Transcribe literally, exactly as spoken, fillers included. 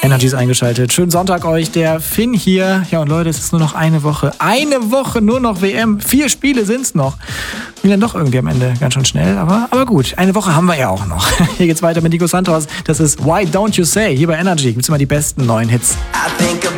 Energy ist eingeschaltet. Schönen Sonntag euch, der Finn hier. Ja, und Leute, es ist nur noch eine Woche. Eine Woche nur noch W M. Vier Spiele sind's noch. Ging dann doch irgendwie am Ende ganz schön schnell, aber, aber gut. Eine Woche haben wir ja auch noch. Hier geht's weiter mit Nico Santos. Das ist Why Don't You Say? Hier bei Energy gibt's immer die besten neuen Hits.